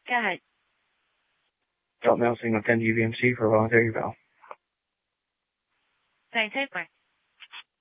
Go ahead. Adult male, single, 10 UVMC for voluntary eval. Scientific.